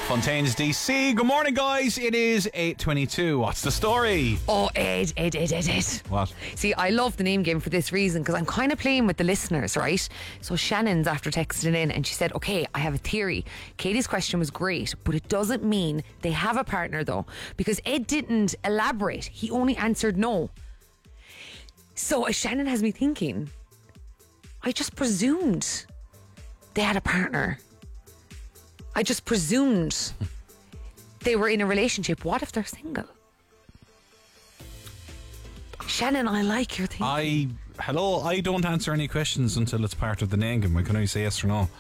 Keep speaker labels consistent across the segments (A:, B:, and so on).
A: Fontaine's DC. Good morning, guys. It is 8:22. What's the story?
B: Oh, Ed.
A: What?
B: See, I love the name game for this reason, because I'm kind of playing with the listeners, right? So Shannon's after texting in and she said, okay, I have a theory. Katie's question was great, but it doesn't mean they have a partner, though, because Ed didn't elaborate. He only answered no. So Shannon has me thinking, I just presumed they had a partner. I just presumed they were in a relationship. What if they're single? Shannon, I like your thing.
A: I don't answer any questions until it's part of the name game. I can only say yes or no.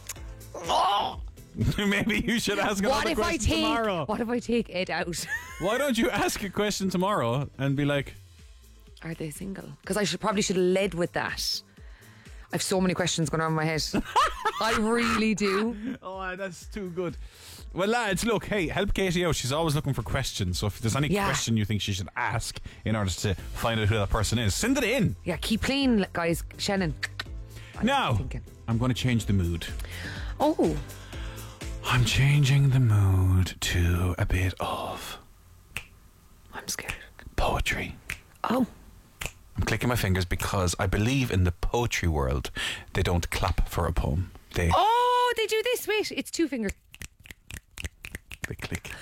A: Maybe you should ask another question tomorrow.
B: What if I take Ed out?
A: Why don't you ask a question tomorrow and be like,
B: are they single? Because I probably should have led with that. I have so many questions going on in my head. I really do.
A: Oh, that's too good. Well, lads, look, hey, help Katie out. She's always looking for questions. So if there's any question you think she should ask in order to find out who that person is, send it in.
B: Yeah, keep playing, guys. Shannon.
A: Now, I'm going to change the mood.
B: Oh.
A: I'm changing the mood to a bit of...
B: I'm scared.
A: Poetry.
B: Oh.
A: I'm clicking my fingers because I believe in the poetry world they don't clap for a poem. They
B: do this. Wait, it's two fingers.
A: They click.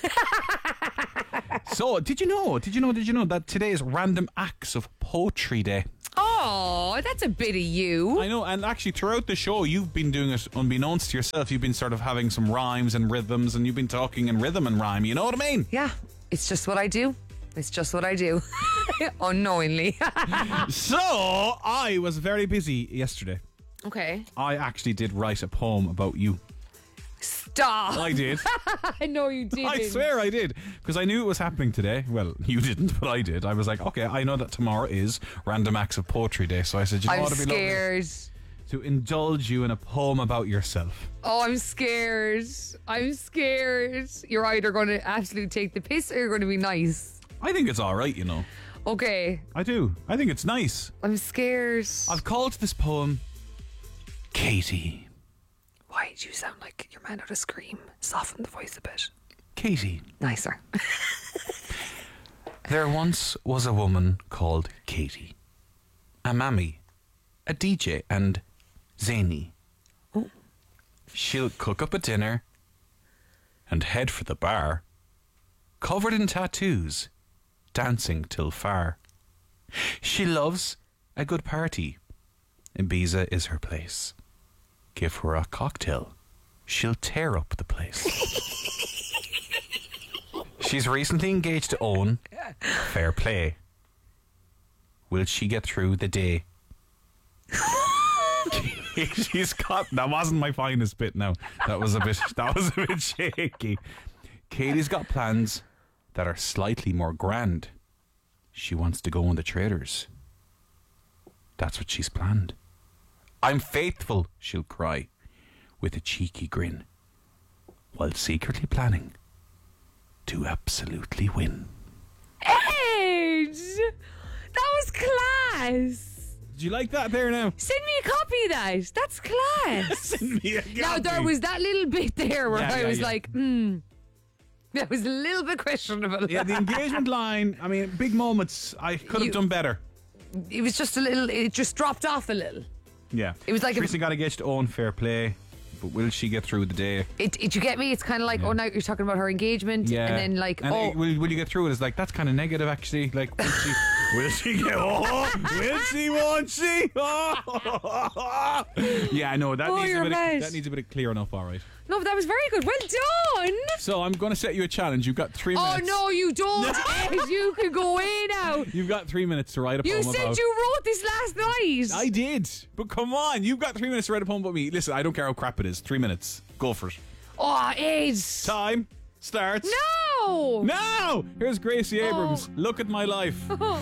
A: So, did you know that today is Random Acts of Poetry Day?
B: Oh, that's a bit of you.
A: I know, and actually throughout the show you've been doing it unbeknownst to yourself. You've been sort of having some rhymes and rhythms, and you've been talking in rhythm and rhyme, you know what I mean?
B: Yeah, it's just what I do. Unknowingly.
A: So, I was very busy yesterday.
B: Okay.
A: I actually did write a poem about you.
B: Stop.
A: I did.
B: I know you did.
A: I swear I did. Because I knew it was happening today. Well, you didn't, but I did. I was like, okay, I know that tomorrow is Random Acts of Poetry Day. So I said, you know what would be lovely? To indulge you in a poem about yourself.
B: Oh, I'm scared. You're either going to absolutely take the piss or you're going to be nice.
A: I think it's all right, you know.
B: Okay.
A: I do. I think it's nice.
B: I'm scared.
A: I've called this poem Katie.
B: Why did you sound like your man out of Scream? Soften the voice a bit.
A: Katie.
B: Nicer.
A: There once was a woman called Katie. A mammy, a DJ, and zany.
B: Oh.
A: She'll cook up a dinner and head for the bar, covered in tattoos, dancing till far. She loves a good party. Ibiza is her place. Give her a cocktail, she'll tear up the place. She's recently engaged to Owen. Fair play. Will she get through the day? She's got... That wasn't my finest bit now. That was a bit shaky. Katie's got plans that are slightly more grand. She wants to go on the traders. That's what she's planned. I'm faithful, she'll cry, with a cheeky grin, while secretly planning to absolutely win.
B: Ed! That was class!
A: Did you like that there now?
B: Send me a copy of that. That's class.
A: Send me a copy.
B: Now, there was that little bit there where I was like, that was a little bit questionable.
A: Yeah, the engagement line, I mean, big moments. I could have done better.
B: It was just a little, it just dropped off a little.
A: Yeah.
B: It was like...
A: Teresa got engaged to Owen, fair play. But will she get through the day?
B: Did you get me? It's kind of like, oh, now you're talking about her engagement.
A: Yeah.
B: And then like,
A: and will you get through it? It's like, that's kind of negative, actually. Like, will she... Will she get... Oh, will she, won't she? Oh. Yeah, no, that needs a bit of clearing up, all right.
B: No, but that was very good. Well done.
A: So I'm going to set you a challenge. You've got 3 minutes.
B: Oh, no, you don't. Ed, you can go away now.
A: You've got 3 minutes to write a poem about...
B: You said you wrote this last night.
A: I did. But come on, you've got 3 minutes to write a poem about me. Listen, I don't care how crap it is. 3 minutes. Go for it.
B: Oh, Ed.
A: Time starts.
B: No.
A: Now! Here's Gracie Abrams. Look at my life.